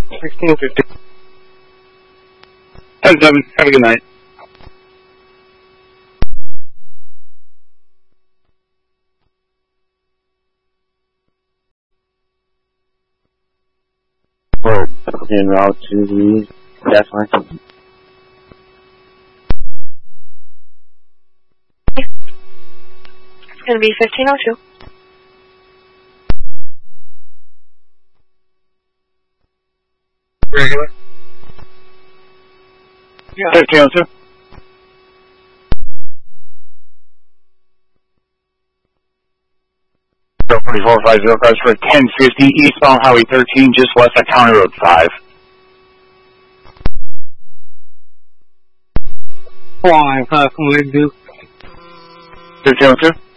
1650. 10-7. Have a good night. We're en route to the gas line. It's going to be 1502. Regular. Yeah. 1502. 4450 cars for 1050 eastbound Highway 13, just west of County Road 5. Flying, how can we do? 1502.